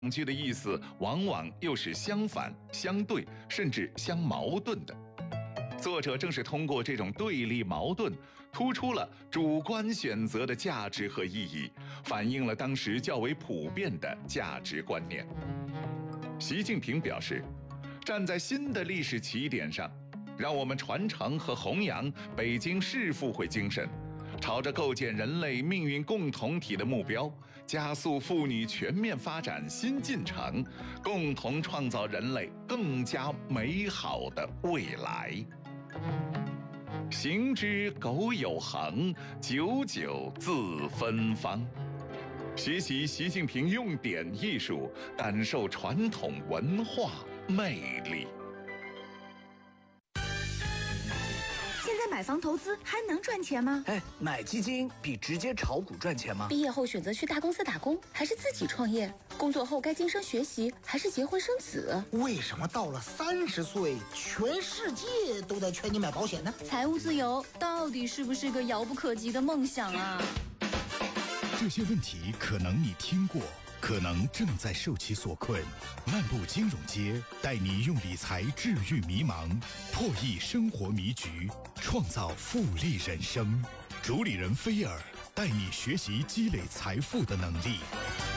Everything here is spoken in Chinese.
句的意思往往又是相反、相对，甚至相矛盾的。作者正是通过这种对立矛盾，突出了主观选择的价值和意义，反映了当时较为普遍的价值观念。习近平表示，站在新的历史起点上，让我们传承和弘扬北京世妇会精神，朝着构建人类命运共同体的目标，加速妇女全面发展新进程，共同创造人类更加美好的未来。行之苟有恒，久久自芬芳。学习习近平用典艺术，感受传统文化魅力。 现在买房投资还能赚钱吗？ 买基金比直接炒股赚钱吗？ 毕业后选择去大公司打工，还是自己创业？工作后该晋升学习，还是结婚生子？ 为什么到了30岁，全世界都在劝你买保险呢？ 财务自由到底是不是个遥不可及的梦想啊？ 这些问题可能你听过，可能正在受其所困。漫步金融街，带你用理财治愈迷茫，破译生活迷局，创造复利人生。主理人菲尔带你学习积累财富的能力。